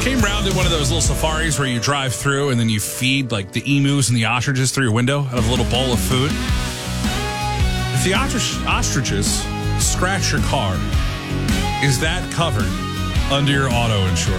Came round to one of those little safaris where you drive through and then you feed like the emus and the ostriches through your window out of a little bowl of food. If the ostriches scratch your car, is that covered under your auto insurance?